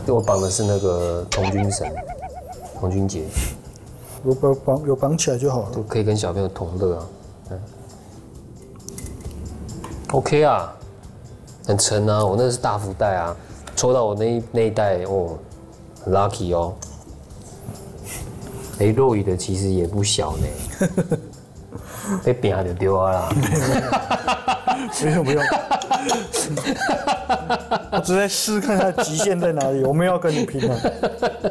我绑的是那个童军绳、童军结， 有绑起来就好了， 就可以跟小朋友同乐啊。OK 啊，很沉啊，我那是大福袋啊，抽到我那一袋哦，很 lucky 哦。肉鱼的其实也不小呢，被扁就丢啊啦。 不用，我只在试看它的极限在哪里，我没有要跟你拼啊。